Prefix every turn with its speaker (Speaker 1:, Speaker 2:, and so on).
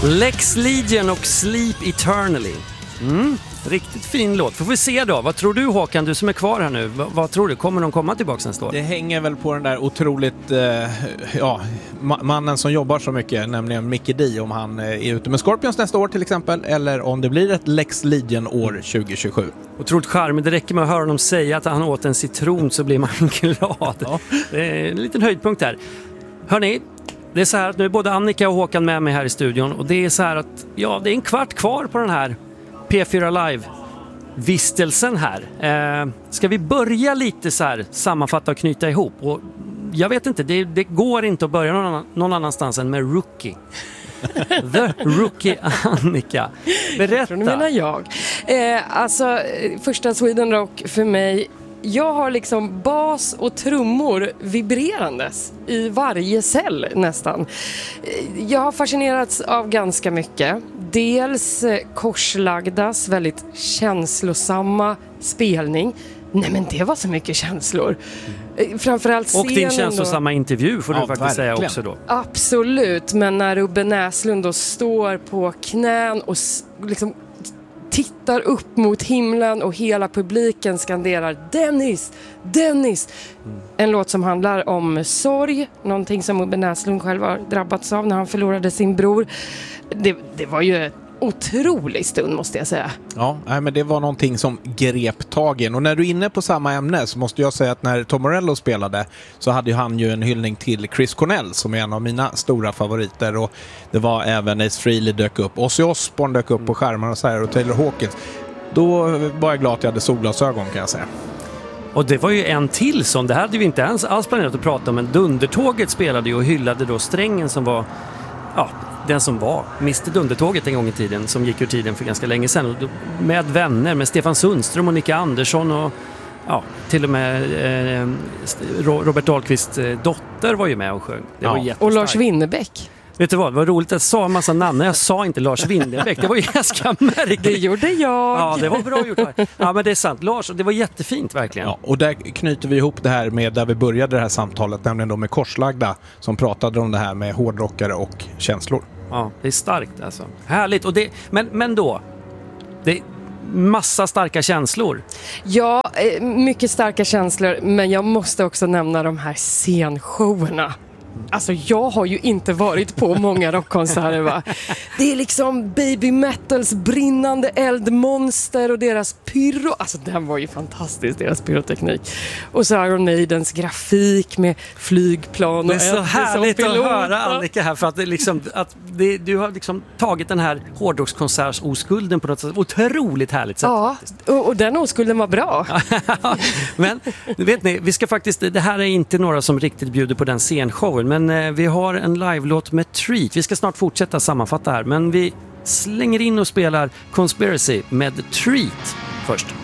Speaker 1: Lex Legion och Sleep Eternally. Riktigt fin låt. Får vi se då. Vad tror du, Håkan, du som är kvar här nu? Vad tror du? Kommer de komma tillbaka nästa år?
Speaker 2: Det hänger väl på den där otroligt mannen som jobbar så mycket, nämligen Mickey D, om han är ute med Scorpions nästa år till exempel, eller om det blir ett Lex Legion år 2027.
Speaker 1: Otroligt charmigt. Det räcker med att höra honom säga att han åt en citron så blir man glad. Ja. Det är en liten höjdpunkt här. Hörrni, det är så här att nu är både Annika och Håkan med mig här i studion, och det är så här att det är en kvart kvar på den här P4 Live-vistelsen här. Ska vi börja lite så här, sammanfatta och knyta ihop? Och jag vet inte, det går inte att börja någon annanstans än med Rookie. The Rookie, Annika. Berätta.
Speaker 3: Nu menar jag. Alltså, första Sweden Rock för mig, jag har liksom bas och trummor vibrerandes i varje cell nästan. Jag har fascinerats av ganska mycket. Dels korslagdas väldigt känslosamma spelning. Nej, men det var så mycket känslor. Framförallt scenen.
Speaker 1: Och din känslosamma intervju får du faktiskt säga också då.
Speaker 3: Absolut, men när Rubben Näslund då står på knän och liksom tittar upp mot himlen och hela publiken skanderar Dennis, Dennis. En låt som handlar om sorg, någonting som Rubben Näslund själv har drabbats av när han förlorade sin bror. Det var ju en otrolig stund, måste jag säga.
Speaker 2: Ja, men det var någonting som grep tag in. Och när du är inne på samma ämne så måste jag säga att när Tom Morello spelade så hade han ju en hyllning till Chris Cornell som är en av mina stora favoriter. Och det var även Ace Frehley dök upp. Ozzy Osbourne dök upp på skärmarna och så här, och Taylor Hawkins. Då var jag glad att jag hade solglasögon, kan jag säga.
Speaker 1: Och det var ju en till som, det här hade vi inte alls planerat att prata om, men Dundertåget spelade ju och hyllade då Strängen som var, den som var Mr. Dundertåget en gång i tiden, som gick ur tiden för ganska länge sedan, med vänner, med Stefan Sundström och Nicka Andersson och till och med Robert Dahlqvists dotter var ju med och sjöng. Det var jättestarkt.
Speaker 3: Och Lars Winnerbäck.
Speaker 1: Vet du vad, det var roligt att jag sa en massa namn. Jag sa inte Lars Winnerbäck. Det var ju ganska märkligt.
Speaker 3: Det gjorde jag.
Speaker 1: Ja, det var bra gjort. Ja, men det är sant. Lars, det var jättefint verkligen.
Speaker 2: Ja, och där knyter vi ihop det här med där vi började det här samtalet, nämligen de med korslagda som pratade om det här med hårdrockare och känslor.
Speaker 1: Ja, det är starkt alltså. Härligt. Och men då, det är massa starka känslor.
Speaker 3: Ja, mycket starka känslor, men jag måste också nämna de här scenshowerna. Alltså jag har ju inte varit på många rockkonserter, va. Det är liksom Baby Metals brinnande eldmonster och deras pyro. Alltså den var ju fantastisk, deras pyroteknik. Och så Iron Maidens grafik med flygplan.
Speaker 1: Det är så härligt att höra, Annika, här, för att, du har liksom tagit den här hårdrockskonserts-oskulden på något sätt otroligt härligt sätt.
Speaker 3: Ja, och den oskulden var bra.
Speaker 1: Men vet ni, vi ska faktiskt, det här är inte några som riktigt bjuder på den scenshowen, men vi har en live-låt med Treat. Vi ska snart fortsätta sammanfatta här, men vi slänger in och spelar Conspiracy med Treat först.